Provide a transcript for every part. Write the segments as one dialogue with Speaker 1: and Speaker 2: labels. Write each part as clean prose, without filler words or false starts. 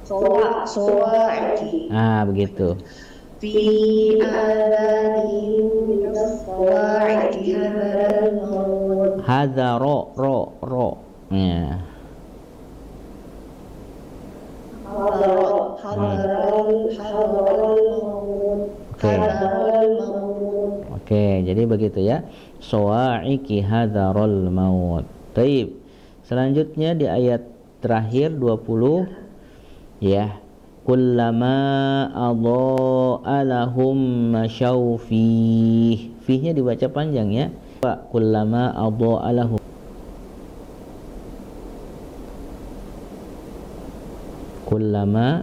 Speaker 1: Sawa'iki.
Speaker 2: Begitu.
Speaker 1: Fi adhanihim minas sawa'iki hadaral maut.
Speaker 2: Hadaro ro. Ya.
Speaker 1: Hadaral maut.
Speaker 2: Oke, jadi begitu ya. Sawa'iki hadarul maut. Baik. Selanjutnya di ayat terakhir 20 ya. Kullama adha'a lahum masyaw fih. Fihnya dibaca panjang ya. Kullama adha'a lahum. Kullama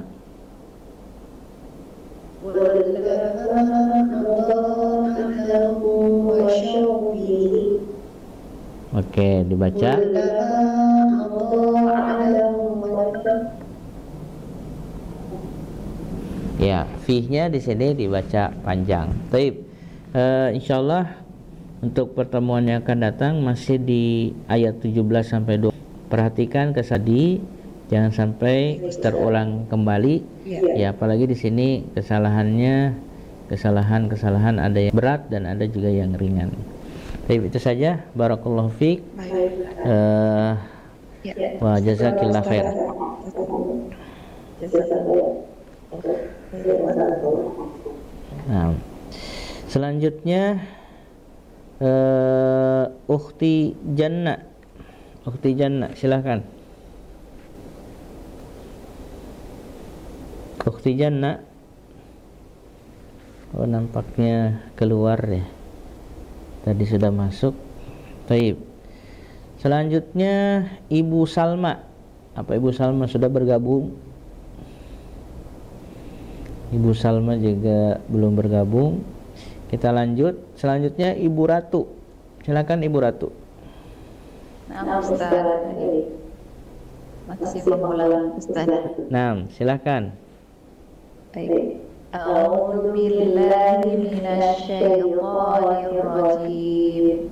Speaker 2: Oke, dibaca. Ya, fihnya di sini dibaca panjang. Baik. Insyaallah untuk pertemuan yang akan datang masih di ayat 17 sampai 20. Perhatikan kesadi, jangan sampai terulang kembali. Ya, apalagi di sini kesalahan ada yang berat dan ada juga yang ringan. Baik, itu saja. Barakallahu fiik. Wa jazakillah khair. Nah, selanjutnya Ukhti Janna, silakan. Ukhti Janna. Oh, nampaknya keluar ya. Tadi sudah masuk. Baik. Selanjutnya Ibu Salma. Apa Ibu Salma sudah bergabung? Ibu Salma juga belum bergabung. Kita lanjut. Selanjutnya Ibu Ratu. Silakan Ibu Ratu.
Speaker 3: Nah, Ustaz. Masih pengulangan Ustaz.
Speaker 2: Nah, silakan.
Speaker 3: Baik. A'udzu billahi minasyaitonir rajim.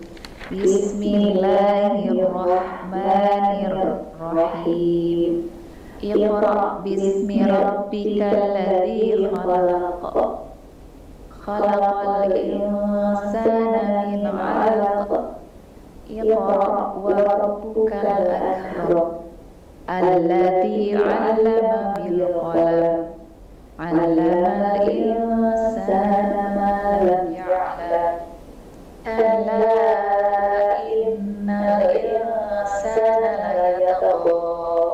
Speaker 3: Bismillahirrahmanirrahim. Iqra bismi rabbikal ladzi khalaq. Khalaqal insana min 'alaq. Iqra wa rabbukal akram. Alladzi 'allama bil qalam. 'Allamal insana ma lam ya'lam. Alla innal insana layatgha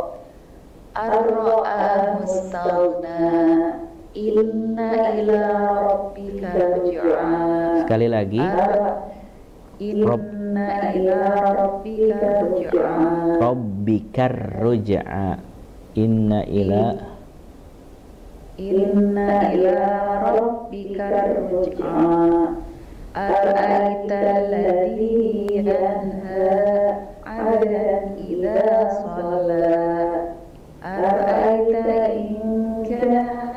Speaker 3: ar-ra'ahu istaghna. Inna ila rabbika ruj'a.
Speaker 2: Sekali lagi.
Speaker 3: Inna ila rabbika ruj'a.
Speaker 2: Rabbikar ruj'a. Inna ila
Speaker 3: rabbika ruj'a. Ara'aital ladzi yanha 'abdan idza shalla. Ara'aita in kana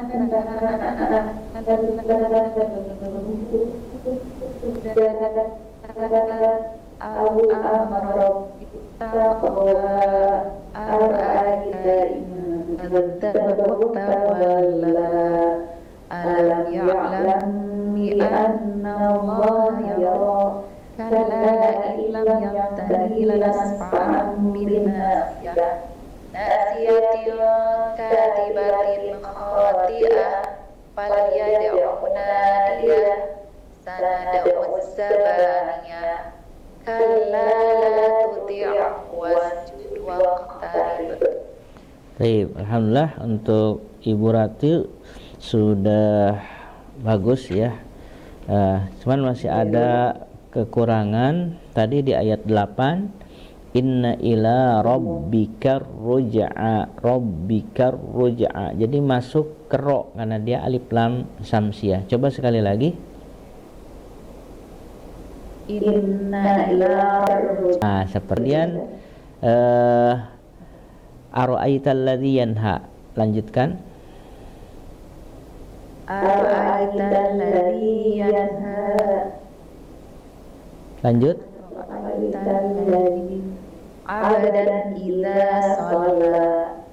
Speaker 3: aw amara bittaqwa. Ara'aita in kadzdzaba wa tawalla. Alam ya'lam bi anna Allah yara. Kalla la illam yantahi lanasfa'an bin nasiyah. Nasiyatil katibatil khati'ah. Falyad'u nadiyah. Sanad'u sabaniyah. Kalla la tuti'hu wasjud waqtarib.
Speaker 2: Baik, alhamdulillah untuk Ibu Ratu sudah bagus ya. Cuman masih ada kekurangan tadi di ayat 8. Inna ila rabbikar ruj'a. Jadi masuk ke ro karena dia alif lam samsiah. Coba sekali lagi.
Speaker 3: Inna ila rabbika.
Speaker 2: Sepertian ara'aital ladzi yanha. Lanjutkan.
Speaker 3: Ara'aital ladzi yanha.
Speaker 2: Lanjut.
Speaker 3: Ara'aital ladzi 'abdan idza shalla.